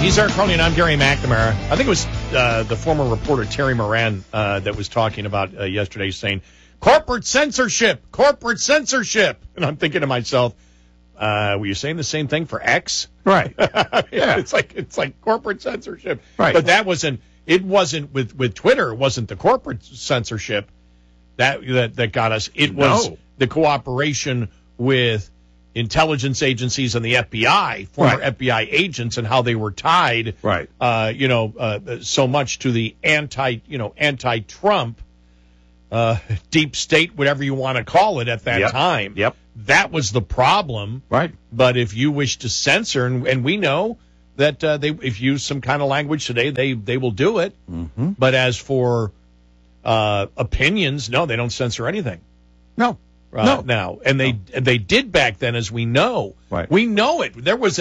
He's Eric Cronin. I'm Gary McNamara. I think it was the former reporter Terry Moran that was talking about yesterday, saying corporate censorship. And I'm thinking to myself, were you saying the same thing for X? Right. Yeah. It's like corporate censorship. Right. But it wasn't with Twitter. It wasn't the corporate censorship that got us. It was the cooperation with intelligence agencies and the FBI, former FBI agents, and how they were tied, so much to the anti-Trump, deep state, whatever you want to call it at that time. Yep. That was the problem. Right. But if you wish to censor, and we know that if you use some kind of language today, they will do it. Mm-hmm. But as for opinions, no, they don't censor anything. No. Now, and they did back then, as we know. Right. We know it. There was